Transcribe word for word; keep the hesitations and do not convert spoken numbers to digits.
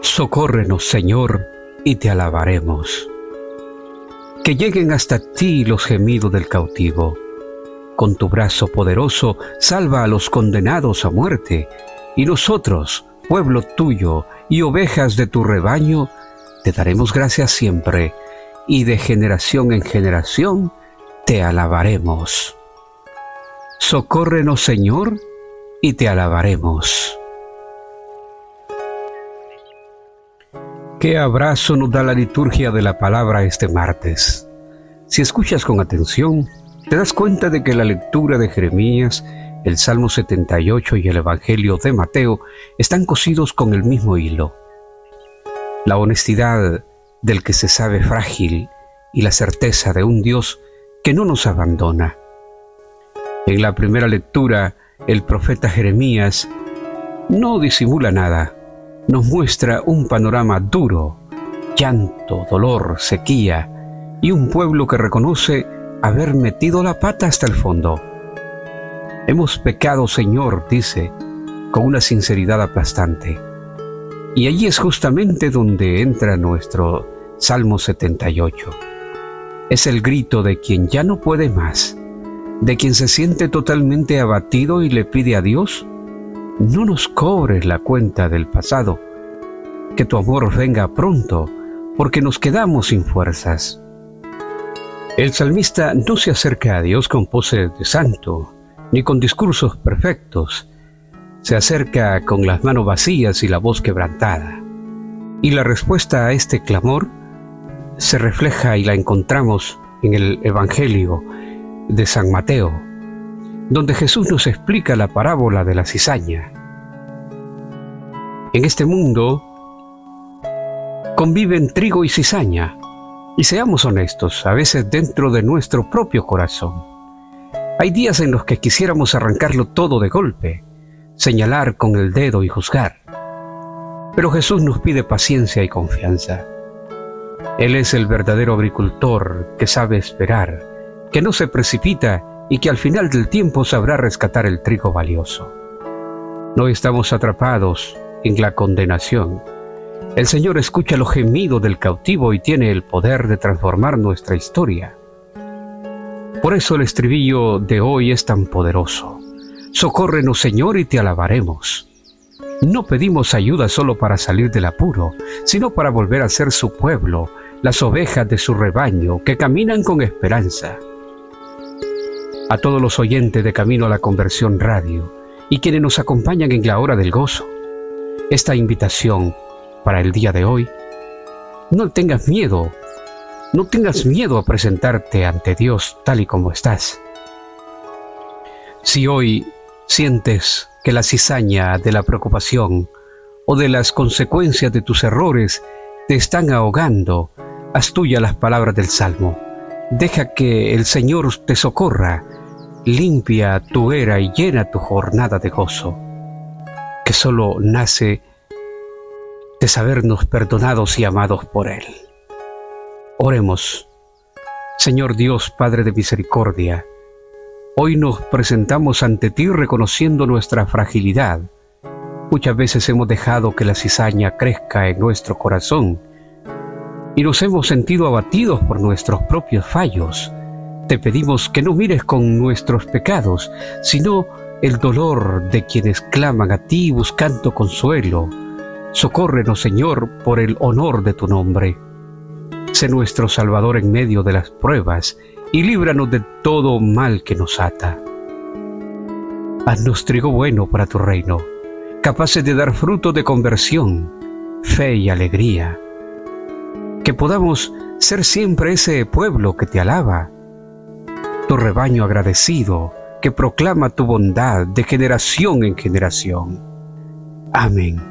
Socórrenos, Señor, y te alabaremos. Que lleguen hasta ti los gemidos del cautivo. Con tu brazo poderoso salva a los condenados a muerte, y nosotros, pueblo tuyo y ovejas de tu rebaño, te daremos gracias siempre, y de generación en generación te alabaremos. Socórrenos, Señor, y te alabaremos. Qué abrazo nos da la liturgia de la palabra este martes. Si escuchas con atención, te das cuenta de que la lectura de Jeremías, el Salmo setenta y ocho y el Evangelio de Mateo están cosidos con el mismo hilo. La honestidad del que se sabe frágil y la certeza de un Dios que no nos abandona. En la primera lectura, el profeta Jeremías no disimula nada. Nos muestra un panorama duro, llanto, dolor, sequía y un pueblo que reconoce haber metido la pata hasta el fondo. Hemos pecado, Señor, dice, con una sinceridad aplastante. Y allí es justamente donde entra nuestro Salmo setenta y ocho. Es el grito de quien ya no puede más, de quien se siente totalmente abatido y le pide a Dios: no nos cobres la cuenta del pasado, que tu amor venga pronto, porque nos quedamos sin fuerzas. El salmista no se acerca a Dios con poses de santo, ni con discursos perfectos. Se acerca con las manos vacías y la voz quebrantada. Y la respuesta a este clamor se refleja y la encontramos en el Evangelio de San Mateo, donde Jesús nos explica la parábola de la cizaña. En este mundo conviven trigo y cizaña, y seamos honestos, a veces dentro de nuestro propio corazón. Hay días en los que quisiéramos arrancarlo todo de golpe, señalar con el dedo y juzgar. Pero Jesús nos pide paciencia y confianza. Él es el verdadero agricultor que sabe esperar, que no se precipita y que al final del tiempo sabrá rescatar el trigo valioso. No estamos atrapados en la condenación. El Señor escucha los gemidos del cautivo y tiene el poder de transformar nuestra historia. Por eso el estribillo de hoy es tan poderoso. Socórrenos, Señor, y te alabaremos. No pedimos ayuda solo para salir del apuro, sino para volver a ser su pueblo, las ovejas de su rebaño que caminan con esperanza. A todos los oyentes de Camino a la Conversión Radio y quienes nos acompañan en la hora del gozo, esta invitación para el día de hoy: no tengas miedo, no tengas miedo a presentarte ante Dios tal y como estás. Si hoy sientes que la cizaña de la preocupación o de las consecuencias de tus errores te están ahogando, haz tuya las palabras del Salmo. Deja que el Señor te socorra, limpia tu era y llena tu jornada de gozo, que solo nace de sabernos perdonados y amados por Él. Oremos. Señor Dios, Padre de misericordia, hoy nos presentamos ante ti reconociendo nuestra fragilidad. Muchas veces hemos dejado que la cizaña crezca en nuestro corazón y nos hemos sentido abatidos por nuestros propios fallos. Te pedimos que no mires con nuestros pecados, sino el dolor de quienes claman a ti buscando consuelo. Socórrenos, Señor, por el honor de tu nombre. Sé nuestro Salvador en medio de las pruebas y líbranos de todo mal que nos ata. Haznos trigo bueno para tu reino, capaces de dar fruto de conversión, fe y alegría. Que podamos ser siempre ese pueblo que te alaba, tu rebaño agradecido que proclama tu bondad de generación en generación. Amén.